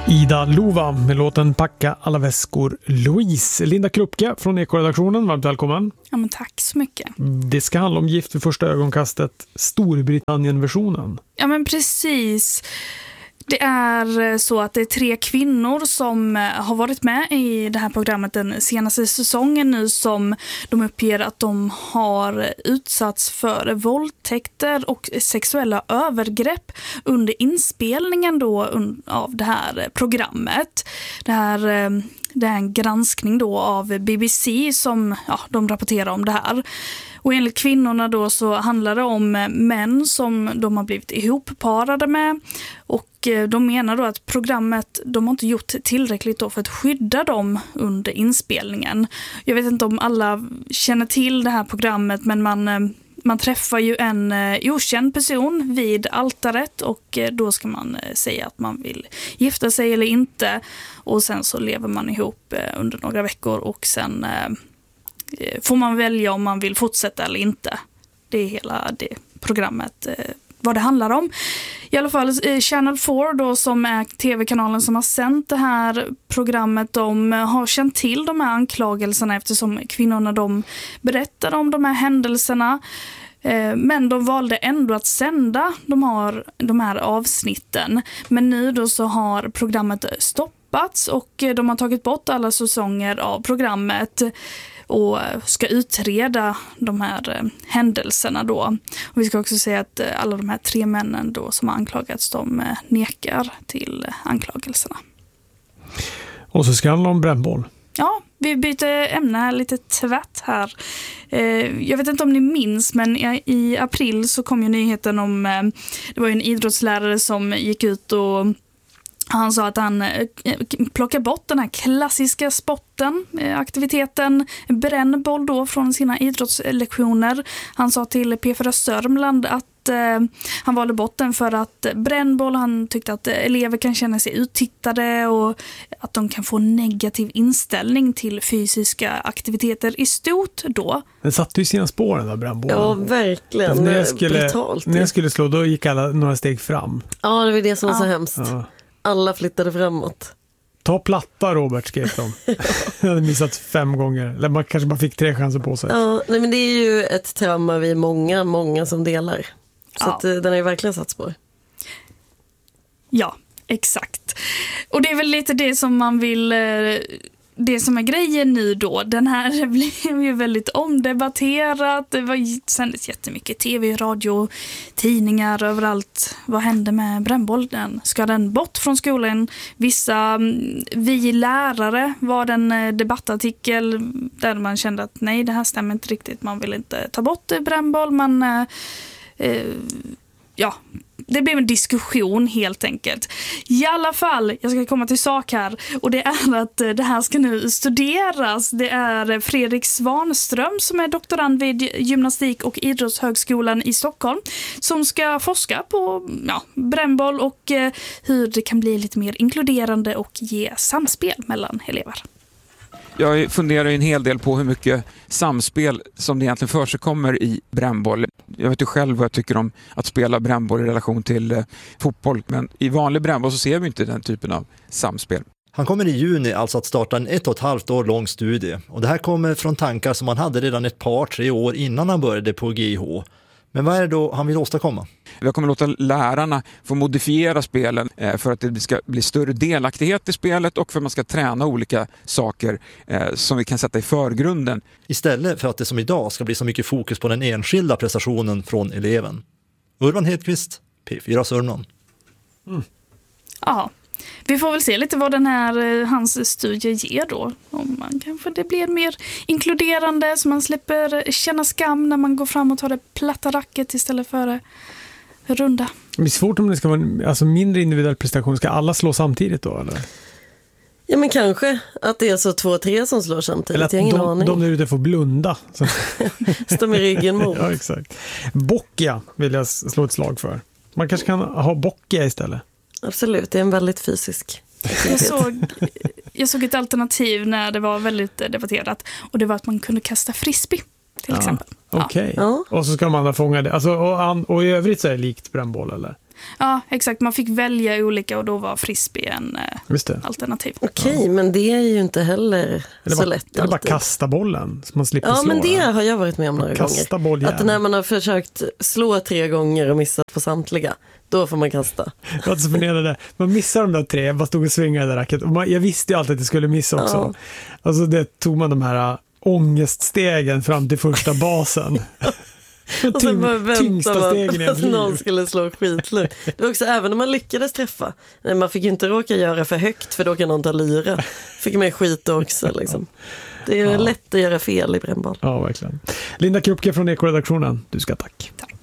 Ida Lova med låten Packa alla väskor. Louise, Linda Krupke från Eko-redaktionen, varmt välkommen. Ja, men tack så mycket. Det ska handla om Gift vid första ögonkastet, Storbritannien-versionen. Ja, men precis. Det är så att det är 3 kvinnor som har varit med i det här programmet den senaste säsongen nu, som de uppger att de har utsatts för våldtäkter och sexuella övergrepp under inspelningen då av det här programmet. Det är en granskning då av BBC som de rapporterar om det här. Och enligt kvinnorna då så handlar det om män som de har blivit ihopparade med, och de menar då att programmet, de har inte gjort tillräckligt då för att skydda dem under inspelningen. Jag vet inte om alla känner till det här programmet, men man träffar ju en okänd person vid altaret, och då ska man säga att man vill gifta sig eller inte, och sen så lever man ihop under några veckor, och sen får man välja om man vill fortsätta eller inte. Det är hela det programmet vad det handlar om. I alla fall Channel 4 då, som är tv-kanalen som har sänt det här programmet, de har känt till de här anklagelserna eftersom kvinnorna de berättade om de här händelserna. Men de valde ändå att sända de här avsnitten. Men nu då så har programmet stoppats, och de har tagit bort alla säsonger av programmet och ska utreda de här händelserna då. Och vi ska också säga att alla de här 3 männen då som har anklagats, de nekar till anklagelserna. Och så ska det handla om brännboll. Ja, vi byter ämne här lite tvärt här. Jag vet inte om ni minns, men i april så kom ju nyheten om, det var ju en idrottslärare som gick ut och han sa att han plockar bort den här klassiska sporten, aktiviteten brännboll då från sina idrottslektioner. Han sa till P4 Sörmland att han valde bort den för att brännboll, han tyckte att elever kan känna sig uttittade och att de kan få negativ inställning till fysiska aktiviteter i stort då. Den satte ju sina spår, den där brännbollen. Ja, verkligen. När jag skulle slå, då gick alla några steg fram. Ja, det var det som var så hemskt. Ja. Alla flyttade framåt. Ta platta, Robert, skrev de. Jag hade missat 5 gånger. Eller man kanske bara fick 3 chanser på sig. Ja, nej, men det är ju ett trauma vi är många som delar. Så att, den har ju verkligen satt spår. Ja, exakt. Och det är väl lite det som man vill... Det som är grejen nu då, den här blev ju väldigt omdebatterat. Det sändes jättemycket tv, radio, tidningar, överallt. Vad hände med brännbollen? Ska den bort från skolan? Vi lärare var en debattartikel där man kände att nej, det här stämmer inte riktigt. Man vill inte ta bort brännboll, det blev en diskussion helt enkelt. I alla fall, jag ska komma till sak här, och det är att det här ska nu studeras. Det är Fredrik Svanström som är doktorand vid Gymnastik- och idrottshögskolan i Stockholm som ska forska på brännboll och hur det kan bli lite mer inkluderande och ge samspel mellan elever. Jag funderar en hel del på hur mycket samspel som det egentligen förekommer i brännboll. Jag vet ju själv vad jag tycker om att spela brännboll i relation till fotboll, men i vanlig brännboll så ser vi inte den typen av samspel. Han kommer i juni alltså att starta en 1,5 år lång studie, och det här kommer från tankar som han hade redan ett par 3 år innan han började på GIH. Men vad är det då han vill åstadkomma? Jag kommer låta lärarna få modifiera spelen för att det ska bli större delaktighet i spelet och för att man ska träna olika saker som vi kan sätta i förgrunden. Istället för att det som idag ska bli så mycket fokus på den enskilda prestationen från eleven. Urban Hedqvist, P4 Sörmland. Ja, vi får väl se lite vad den här hans studie ger då. Om man kanske det blir mer inkluderande så man slipper känna skam när man går fram och tar det platta racket istället för det runda. Det är svårt om det ska vara mindre individuell prestation. Ska alla slå samtidigt då, eller? Ja, men kanske att det är så 2-3 som slår samtidigt. Eller att jag har ingen aning. De där ute får blunda. Stå med ryggen mot. Ja, exakt. Boccia vill jag slå ett slag för. Man kanske kan ha boccia istället. Absolut, det är en väldigt fysisk aktivitet. Jag såg ett alternativ när det var väldigt debatterat, och det var att man kunde kasta frisbee till exempel. Okej. Ja. Och så ska de andra fånga det. Alltså, och i övrigt så är det likt brännboll, eller? Ja, exakt. Man fick välja olika och då var frisbee en alternativ. Okej, men det är ju inte heller så lätt. Eller bara kasta bollen så man slipper slå. Ja, men det har jag varit med om några kasta gånger. Bollen. Att när man har försökt slå 3 gånger och missat på samtliga, då får man kasta. Jag så förnedrade. Man missar de där 3, jag bara stod och svingade där racket. Och jag visste ju alltid att det skulle missa också. Ja. Alltså det tog man de här ångeststegen fram till första basen. Och sen bara väntar man att någon skulle slå skitlugnt. Det var också även när man lyckades träffa. Man fick inte råka göra för högt för då kan någon ta lyra. Fick med skit också liksom. Det är lätt att göra fel i brännboll. Ja, verkligen. Linda Krupke från Eko-redaktionen, du ska tack. Tack.